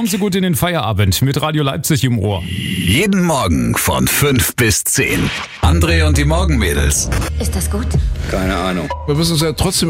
Kommen Sie gut in den Feierabend mit Radio Leipzig im Ohr. Jeden Morgen von 5 bis 10. André und die Morgenmädels. Ist das gut? Keine Ahnung. Wir müssen uns ja trotzdem